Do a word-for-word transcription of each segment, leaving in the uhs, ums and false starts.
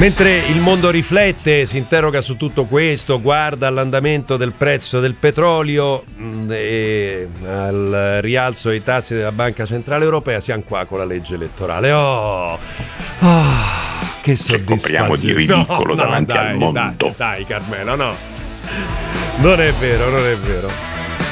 Mentre il mondo riflette, si interroga su tutto questo, guarda all'andamento del prezzo del petrolio e al rialzo dei tassi della Banca Centrale Europea, siamo qua con la legge elettorale. Oh, oh che soddisfazione! Ci copriamo di ridicolo no, davanti no, dai, al mondo. Dai, dai, Carmelo, no. Non è vero, non è vero.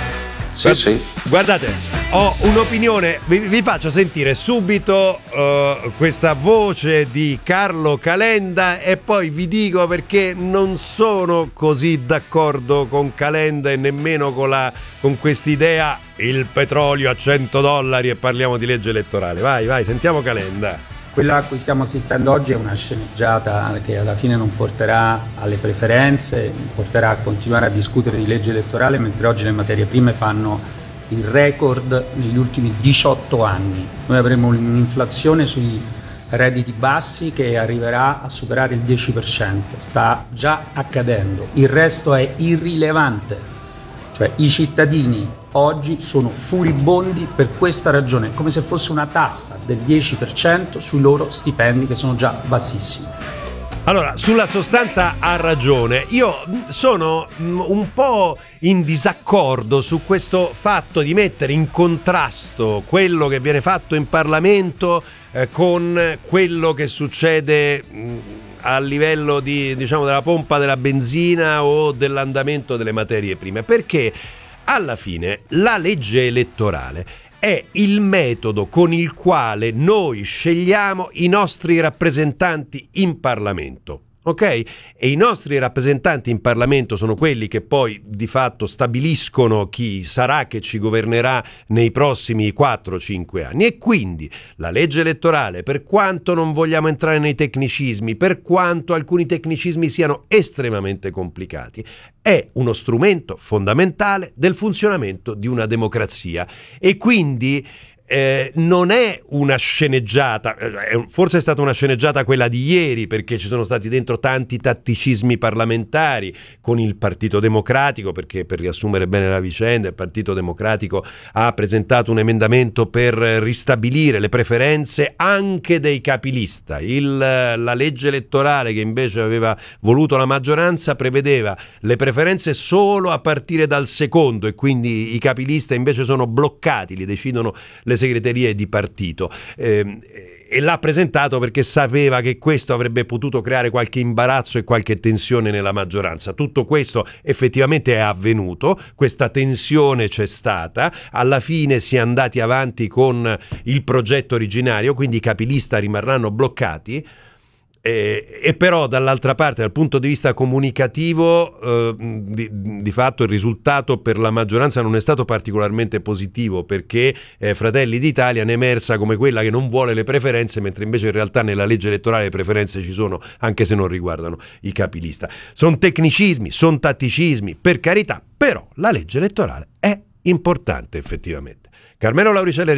Sì, sì. Guardate, ho un'opinione, vi, vi faccio sentire subito uh, questa voce di Carlo Calenda e poi vi dico perché non sono così d'accordo con Calenda e nemmeno con, la, con quest'idea il petrolio a cento dollari e parliamo di legge elettorale. Vai, vai, sentiamo Calenda. Quella a cui stiamo assistendo oggi è una sceneggiata che alla fine non porterà alle preferenze, porterà a continuare a discutere di legge elettorale, mentre oggi le materie prime fanno il record negli ultimi diciotto anni. Noi avremo un'inflazione sui redditi bassi che arriverà a superare il dieci per cento, sta già accadendo, il resto è irrilevante. Cioè i cittadini oggi sono furibondi per questa ragione, come se fosse una tassa del dieci per cento sui loro stipendi che sono già bassissimi. Allora, sulla sostanza ha ragione. Io sono un po' in disaccordo su questo fatto di mettere in contrasto quello che viene fatto in Parlamento eh, con quello che succede mh, a livello di, diciamo, della pompa della benzina o dell'andamento delle materie prime, perché alla fine la legge elettorale è il metodo con il quale noi scegliamo i nostri rappresentanti in Parlamento. Ok? E i nostri rappresentanti in Parlamento sono quelli che poi di fatto stabiliscono chi sarà che ci governerà nei prossimi quattro cinque anni. E quindi la legge elettorale, per quanto non vogliamo entrare nei tecnicismi, per quanto alcuni tecnicismi siano estremamente complicati, è uno strumento fondamentale del funzionamento di una democrazia. E quindi Eh, non è una sceneggiata, eh, forse è stata una sceneggiata quella di ieri, perché ci sono stati dentro tanti tatticismi parlamentari con il Partito Democratico, perché per riassumere bene la vicenda, il Partito Democratico ha presentato un emendamento per ristabilire le preferenze anche dei capilista. Il, la legge elettorale che invece aveva voluto la maggioranza prevedeva le preferenze solo a partire dal secondo e quindi i capilista invece sono bloccati, li decidono le segreterie di partito, eh, e l'ha presentato perché sapeva che questo avrebbe potuto creare qualche imbarazzo e qualche tensione nella maggioranza. Tutto questo effettivamente è avvenuto, questa tensione c'è stata, alla fine si è andati avanti con il progetto originario, quindi i capilista rimarranno bloccati. E, e però dall'altra parte, dal punto di vista comunicativo, eh, di, di fatto il risultato per la maggioranza non è stato particolarmente positivo, perché eh, Fratelli d'Italia ne è emersa come quella che non vuole le preferenze, mentre invece in realtà nella legge elettorale le preferenze ci sono, anche se non riguardano i capilista. Sono tecnicismi, sono tatticismi, per carità, però la legge elettorale è importante effettivamente. Carmelo Lauricelli